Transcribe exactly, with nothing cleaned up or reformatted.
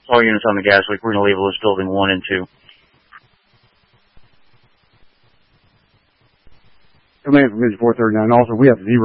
All units on the gas leak. We're going to label this building one and two. Command from Engine four thirty-nine. Also, we have zero